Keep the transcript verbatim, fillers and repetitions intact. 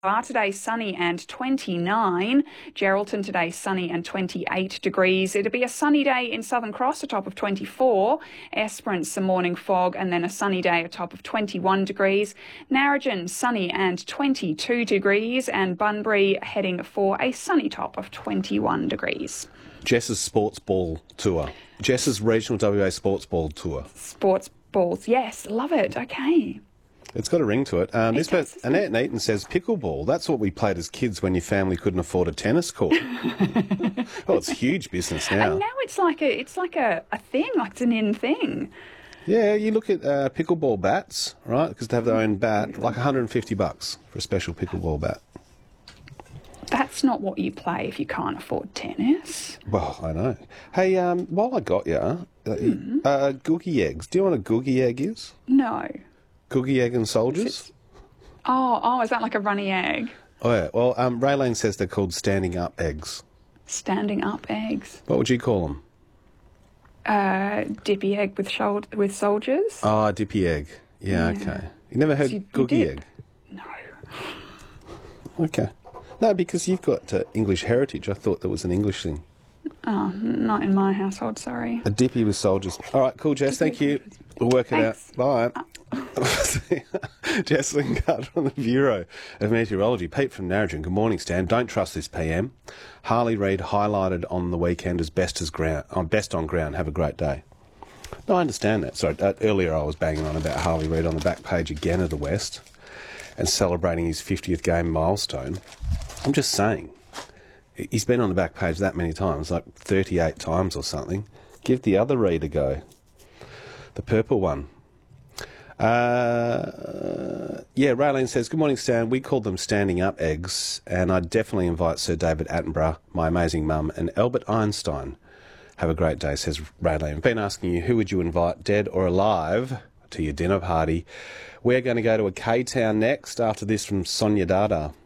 Are today sunny and twenty-nine. Geraldton today sunny and twenty-eight degrees. It'll be a sunny day in Southern Cross, a top of twenty-four. Esperance, some morning fog, and then a sunny day, a top of twenty-one degrees. Narrogin, sunny and twenty-two degrees, and Bunbury heading for a sunny top of twenty-one degrees. Jess's Sports Ball Tour. Jess's Regional W A Sports Ball Tour. Sports balls, yes, love it. Okay. It's got a ring to it. Um, It this does, person, Annette Neaton says pickleball. That's what we played as kids when your family couldn't afford a tennis court. Oh, it's huge business now. And now it's like a it's like a, a thing, like it's an in thing. Yeah, you look at uh, pickleball bats, right? Because they have their own bat, like one hundred fifty bucks for a special pickleball bat. That's not what you play if you can't afford tennis. Well, I know. Hey, um, while I got you, uh, mm. uh, googie eggs. Do you know what a googie egg is? No. Googie egg and soldiers? Oh, oh, is that like a runny egg? Oh, yeah. Well, um, Raylene says they're called standing up eggs. Standing up eggs. What would you call them? Uh, dippy egg with shoulder, with soldiers. Oh, a dippy egg. Yeah, yeah. Okay. You never heard you, googie you egg? No. Okay. No, because you've got uh, English heritage. I thought that was an English thing. Oh, not in my household, sorry. A dippy with soldiers. All right, cool, Jess. Thank you. We'll work Thanks. it out. Bye. Jess Lingard from the Bureau of Meteorology. Pete from Narrogin. Good morning, Stan. Don't trust this P M. Harley Reid highlighted on the weekend as best as ground, on best on ground. Have a great day. No, I understand that. Sorry, uh, earlier I was banging on about Harley Reid on the back page again of the West and celebrating his fiftieth game milestone. I'm just saying, he's been on the back page that many times, like thirty-eight times or something. Give the other Reid a go. The purple one. Uh, yeah, Raylene says, good morning, Stan. We called them standing up eggs, and I'd definitely invite Sir David Attenborough, my amazing mum, and Albert Einstein. Have a great day, says Raylene. I've been asking you, who would you invite, dead or alive, to your dinner party? We're going to go to a K-Town next after this from Sonia Dada.